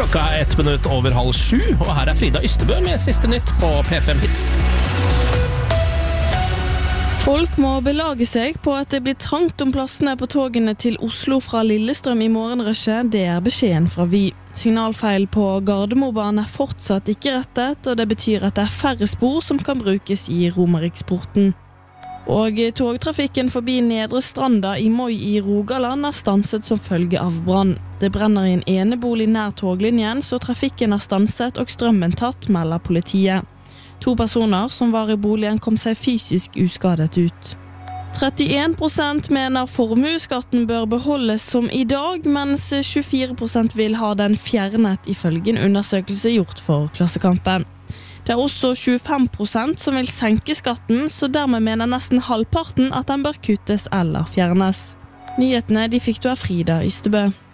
Klokka 7:01, og her Frida Ystebø med siste nytt på P5 Hits. Folk må belage seg på at det blir trangt om plassene på togene til Oslo fra Lillestrøm i morgenrushet. Det beskjeden fra Vy. Signalfeil på Gardermobanen fortsatt ikke rettet, og det betyr at det færre spor som kan brukes i Romeriksporten. Og togtrafikken forbi Nedre Stranda i Moi i Rogaland stanset som følge av brann. Det brenner i en enebolig nær toglinjen, så trafikken stanset og strømmen tatt, melder politiet. 2 personer som var i boligen kom seg fysisk uskadet ut. 31% mener formueskatten bør beholdes som i dag, mens 24% vil ha den fjernet ifølge en undersøkelse gjort for Klassekampen. Det også 25% som vil senke skatten, så dermed mener nesten halvparten at den bør kuttes eller fjernes. Nyhetene de fikk du av Frida Ystebø.